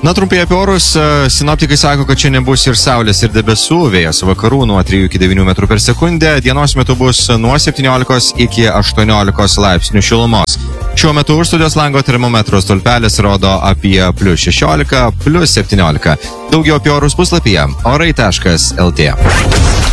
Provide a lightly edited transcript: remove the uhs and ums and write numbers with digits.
Na, trumpai apie orus. Sinoptikai sako, kad šiandien bus ir saulės, ir debesų, vėjas vakarų nuo 3 iki 9 metrų per sekundę. Dienos metu bus nuo 17 iki 18 laipsnių šilumos. Šiuo metu už studijos lango termometro stulpelis rodo apie +16, +17. Daugiau apie orus puslapyje orai.lt.